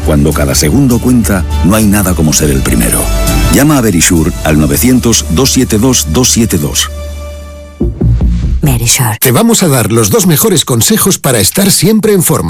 Cuando cada segundo cuenta, no hay nada como ser el primero. Llama a Verisure al 900-272-272. Verisure. Te vamos a dar los 2 mejores consejos para estar siempre en forma.